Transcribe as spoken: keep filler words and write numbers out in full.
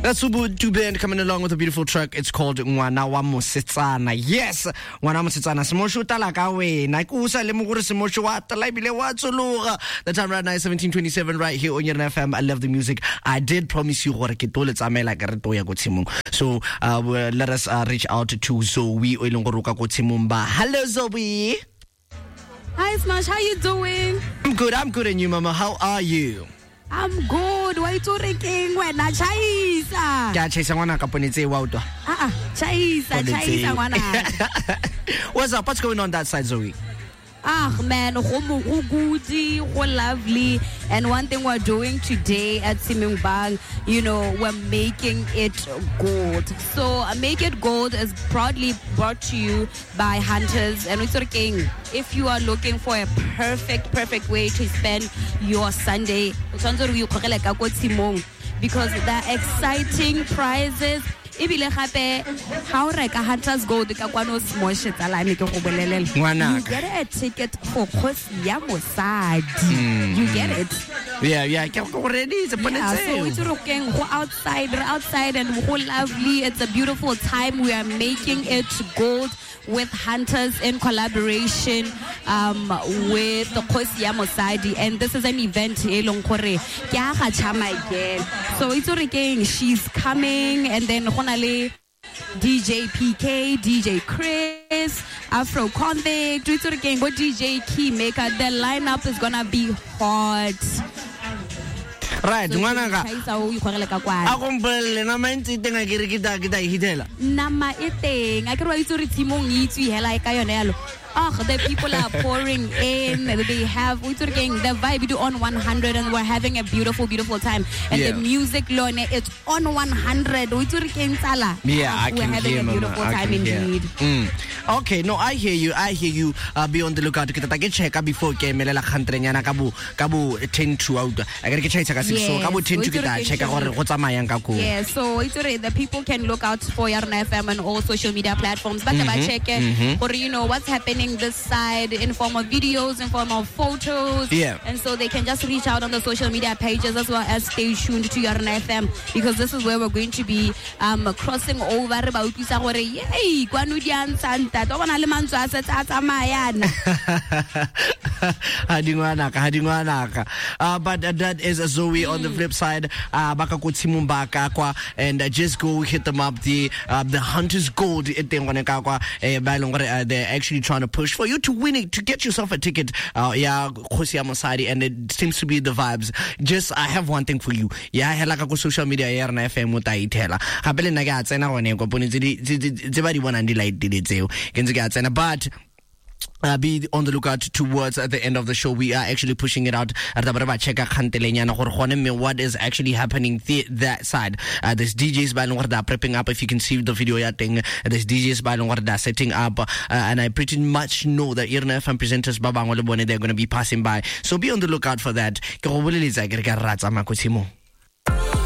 That's Ubuntu Band coming along with a beautiful track. It's called Ngwana wa Mosetsana. Yes, Ngwana wa Mosetsana. Semosho tala ka wena. Ke usa le mo gore semosho wa tala ibile wa tsologa. The time right now is seventeen twenty-seven right here on your F M. I love the music. I did promise you gore ke tole tsamela ka re to ya go tshimong. So, uh, well, let us uh, reach out to Zoe o ileng gore ka go tshimong ba. Hello Zoe. Hi Smash, how you doing? I'm good. I'm good and you mama. How are you? I'm good. Why you reking wena chaisa? Ke a chaisa ngwana ka ponetse wa utwa. Ah ah, chaisa, chaisa ngwana. What's up? What's going on that side, Zoe? Ah man, go goody, go lovely. And one thing we're doing today at Simungbang, you know, we're making it gold. So uh, Make It Gold is proudly brought to you by Hunters. And we're talking, if you are looking for a perfect, perfect way to spend your Sunday, because they're exciting prizes. Ibile gape ha o reka Hunters Gold ka kwano smoshe tsala me ke go bolelele you get a ticket for Kgosi ya Mosadi. You get it? Yeah, yeah, ke go ready it's yeah, so it's rokeng go outside we're outside and go lovely. It's a beautiful time. We are making it gold with Hunters in collaboration um, with the Kgosi ya Mosadi, and this is an event e leng gore ke a ga chama again. So it's rokeng she's coming, and then le D J P K, D J Chris, Afro Convict, it's rokeng go D J Keymaker. The lineup is gonna be hot. Right, ngwana ka a gompolele nama ntse teng a kere kita kita hitela nama e teng a ke re itse re timong itse hela ka yone yalo. Oh, the people are pouring in. They have we talking the vibe do on one hundred, and we're having a beautiful, beautiful time. And yeah. The music, Lone, it's on one hundred. We talking sala. Yeah, I we're can having hear, a beautiful mama. time indeed. Mm. Okay, no, I hear you. I hear you. Uh, be on the lookout. Kita take check before ke melela khantrenya kabu kabu ten to out. I get check ka six so kabu ten to kita check gore go tsamayang ka ko. Yeah, so it's already the people can look out for Yarna F M and all social media platforms. But about check it or you know what's happening this side in form of videos, in form of photos. Yeah. And so they can just reach out on the social media pages as well as stay tuned to Yarna F M, because this is where we're going to be um, crossing over about yay kwanudian santa to bona le mantswe a setsa tsamayana hadingwana ka hadingwana ka uh but uh, that is a Zoe. On the flip side uh baka go tshimong ka kwa, and uh, just go hit them up. The uh, the Hunters Gold e teng gone ka kwa eh ba long gore they're actually trying to push for you to win it, to get yourself a ticket. Uh yeah, Kgosi ya Mosadi, and it seems to be the vibes. Just I have one thing for you. Yeah, hela ka go social media ya rena F M o ta itela gape le nna ke a tsena gone go pone tse ba di bona di light di tseo ke ntse ke a tsena. But Uh, be on the lookout towards at the end of the show. We are actually pushing it out at the check what is actually happening th- that side. Uh, there's D Js by Longorda prepping up. If you can see the video thing, there's D Js by Longorda setting up, uh, and I pretty much know that Irna F M presenters Baba they're going to be passing by. So be on the lookout for that.